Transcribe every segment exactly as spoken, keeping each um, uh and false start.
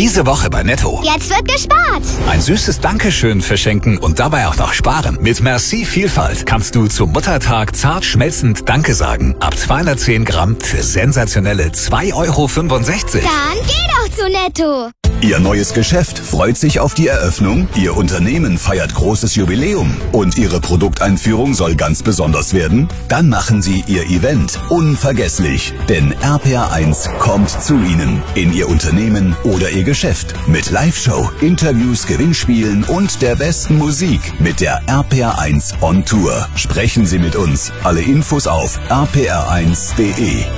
Diese Woche bei Netto. Jetzt wird gespart. Ein süßes Dankeschön verschenken und dabei auch noch sparen. Mit Merci Vielfalt kannst du zum Muttertag zart schmelzend Danke sagen. Ab zweihundertzehn Gramm für sensationelle zwei Euro fünfundsechzig. Dann geh doch zu Netto. Ihr neues Geschäft freut sich auf die Eröffnung, Ihr Unternehmen feiert großes Jubiläum und Ihre Produkteinführung soll ganz besonders werden? Dann machen Sie Ihr Event unvergesslich, denn R P R eins kommt zu Ihnen, in Ihr Unternehmen oder Ihr Geschäft mit Live-Show, Interviews, Gewinnspielen und der besten Musik mit der R P R eins on Tour. Sprechen Sie mit uns. Alle Infos auf r p r eins punkt d e.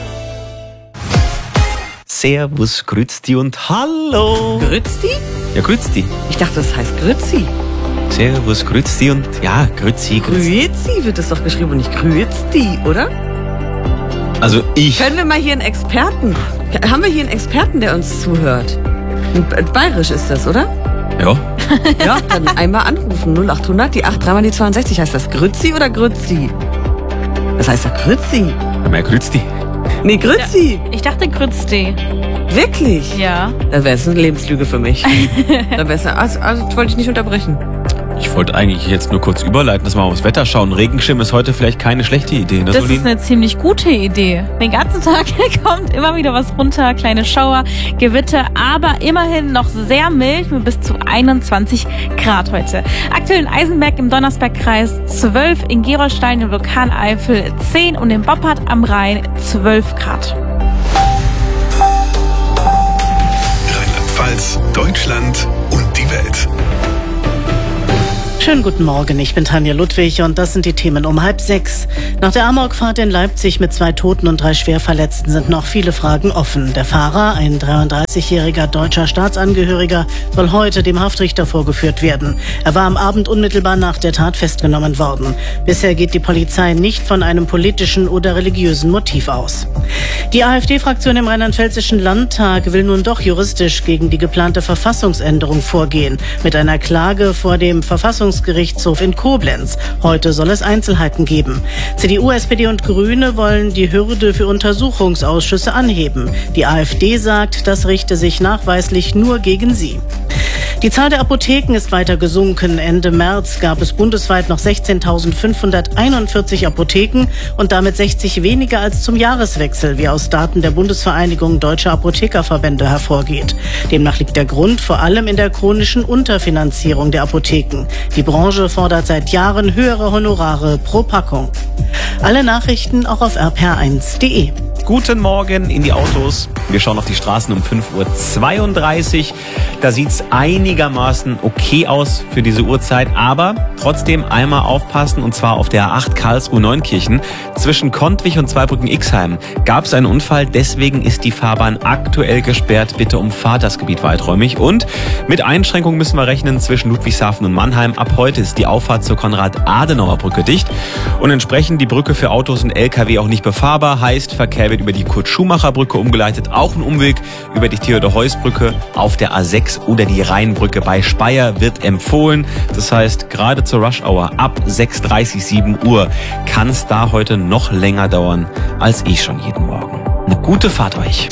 Servus, Grützti und Hallo. Grützti? Ja, Grützti. Ich dachte, das heißt Grützi. Servus, Grützti und ja, Grützi. Grützi. Grüezi wird es doch geschrieben und nicht Grützti, oder? Also ich... Können wir mal hier einen Experten... Haben wir hier einen Experten, der uns zuhört? Bayerisch ist das, oder? Ja. Ja, dann einmal anrufen. null achthundert, die acht, dreimal die zweiundsechzig. Heißt das Grützi oder Grützi? Das heißt doch Grützi. Mehr Grützti. Nee, Grützi. Ich dachte Grützti. Wirklich? Ja. Da wäre es eine Lebenslüge für mich. Da wär's, also, also wollte ich nicht unterbrechen. Ich wollte eigentlich jetzt nur kurz überleiten, dass wir mal aufs Wetter schauen. Regenschirm ist heute vielleicht keine schlechte Idee, ne, Das Solin? ist eine ziemlich gute Idee. Den ganzen Tag kommt immer wieder was runter, kleine Schauer, Gewitter, aber immerhin noch sehr mild mit bis zu einundzwanzig Grad heute. Aktuell in Eisenberg im Donnersbergkreis zwölf, in Gerolstein im Vulkaneifel zehn und in Boppard am Rhein zwölf Grad. Rheinland-Pfalz, Deutschland und die Welt. Schönen guten Morgen, ich bin Tanja Ludwig und das sind die Themen um halb sechs. Nach der Amokfahrt in Leipzig mit zwei Toten und drei Schwerverletzten sind noch viele Fragen offen. Der Fahrer, ein dreiunddreißigjähriger deutscher Staatsangehöriger, soll heute dem Haftrichter vorgeführt werden. Er war am Abend unmittelbar nach der Tat festgenommen worden. Bisher geht die Polizei nicht von einem politischen oder religiösen Motiv aus. Die AfD-Fraktion im Rheinland-Pfälzischen Landtag will nun doch juristisch gegen die geplante Verfassungsänderung vorgehen. Mit einer Klage vor dem Verfassungsgerichtshof in Koblenz. Heute soll es Einzelheiten geben. C D U, S P D und Grüne wollen die Hürde für Untersuchungsausschüsse anheben. Die AfD sagt, das richte sich nachweislich nur gegen sie. Die Zahl der Apotheken ist weiter gesunken. Ende März gab es bundesweit noch sechzehntausendfünfhunderteinundvierzig Apotheken und damit sechzig weniger als zum Jahreswechsel, wie aus Daten der Bundesvereinigung Deutscher Apothekerverbände hervorgeht. Demnach liegt der Grund vor allem in der chronischen Unterfinanzierung der Apotheken. Die Branche fordert seit Jahren höhere Honorare pro Packung. Alle Nachrichten auch auf r p r eins punkt d e. Guten Morgen in die Autos. Wir schauen auf die Straßen um fünf Uhr zweiunddreißig. Da sieht's einigermaßen okay aus für diese Uhrzeit, aber trotzdem einmal aufpassen, und zwar auf der A acht Karlsruhe-Neunkirchen. Zwischen Kontwich und Zweibrücken-Ixheim gab es einen Unfall, deswegen ist die Fahrbahn aktuell gesperrt. Bitte umfahrt das Gebiet weiträumig. Und mit Einschränkungen müssen wir rechnen zwischen Ludwigshafen und Mannheim. Ab heute ist die Auffahrt zur Konrad-Adenauer-Brücke dicht und entsprechend die Brücke für Autos und L K W auch nicht befahrbar. Heißt, Verkehr wird über die Kurt-Schumacher-Brücke umgeleitet, auch ein Umweg über die Theodor-Heuss-Brücke auf der A sechs oder die Rheinbrücke bei Speyer wird empfohlen. Das heißt, gerade zur Rush-Hour ab sechs Uhr dreißig, sieben Uhr kann es da heute noch länger dauern als ich schon jeden Morgen. Eine gute Fahrt euch.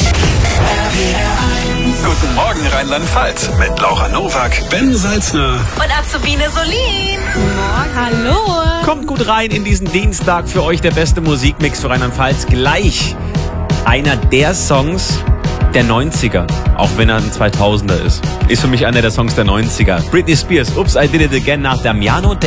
Guten Morgen Rheinland-Pfalz mit Laura Nowak, Ben Salzner Und Azubine Solin. Hallo. Kommt gut rein in diesen Dienstag, für euch der beste Musikmix für Rheinland-Pfalz. Gleich einer der Songs der neunziger, auch wenn er ein zweitausender ist. Ist für mich einer der Songs der neunziger. Britney Spears, Oops, I Did It Again nach Damiano.